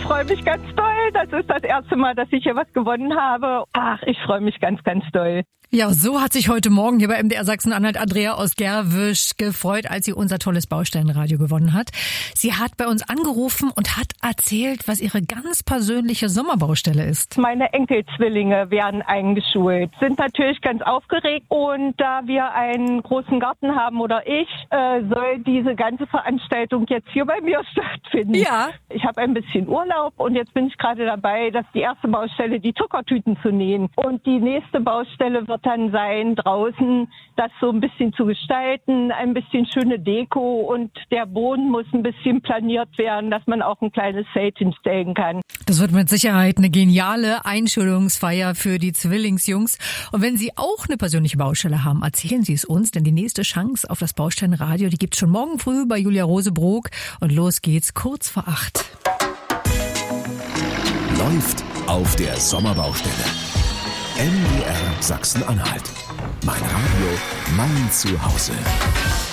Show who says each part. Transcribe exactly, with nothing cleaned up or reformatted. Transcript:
Speaker 1: freue mich ganz doll. Das ist das erste Mal, dass ich hier was gewonnen habe. Ach, ich freue mich ganz, ganz doll.
Speaker 2: Ja, so hat sich heute Morgen hier bei M D R Sachsen-Anhalt Andrea aus Gerwisch gefreut, als sie unser tolles Baustellenradio gewonnen hat. Sie hat bei uns angerufen und hat erzählt, was ihre ganz persönliche Sommerbaustelle ist.
Speaker 1: Meine Enkelzwillinge werden eingeschult, sind natürlich ganz aufgeregt. Und da wir einen großen Garten haben oder ich, äh, soll diese ganze Veranstaltung jetzt hier bei mir stattfinden.
Speaker 2: Ja.
Speaker 1: Ich habe ein bisschen Urlaub und jetzt bin ich gerade dabei, dass die erste Baustelle die Zuckertüten zu nähen. Und die nächste Baustelle wird dann sein, draußen das so ein bisschen zu gestalten, ein bisschen schöne Deko und der Boden muss ein bisschen planiert werden, dass man auch ein kleines Zelt hinstellen kann.
Speaker 2: Das wird mit Sicherheit eine geniale Einschulungsfeier für die Zwillingsjungs. Und wenn Sie auch eine persönliche Baustelle haben, erzählen Sie es uns, denn die nächste Chance auf das Baustellenradio, die gibt's schon morgen früh bei Julia Rosebrook. Und los geht's kurz vor acht.
Speaker 3: Läuft auf der Sommerbaustelle. M D R Sachsen-Anhalt. Mein Radio, mein Zuhause.